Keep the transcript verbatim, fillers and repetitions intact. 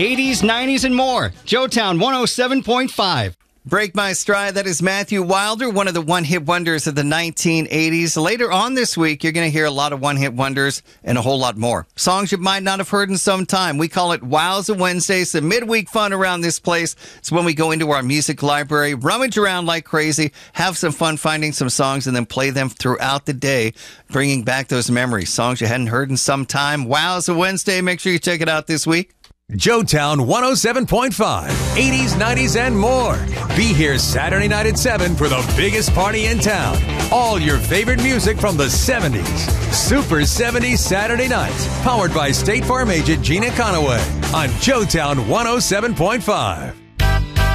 eighties, nineties, and more. Joetown one oh seven point five. Break My Stride, that is Matthew Wilder, one of the one-hit wonders of the nineteen eighties. Later on this week, you're going to hear a lot of one-hit wonders and a whole lot more. Songs you might not have heard in some time. We call it Wowza Wednesday. Some midweek fun around this place. It's when we go into our music library, rummage around like crazy, have some fun finding some songs, and then play them throughout the day, bringing back those memories. Songs you hadn't heard in some time. Wowza Wednesday. Make sure you check it out this week. Joetown one oh seven point five, eighties, nineties, and more. Be here Saturday night at seven for the biggest party in town. All your favorite music from the seventies. Super seventies Saturday nights. Powered by State Farm agent Gina Conaway on Joetown one oh seven point five.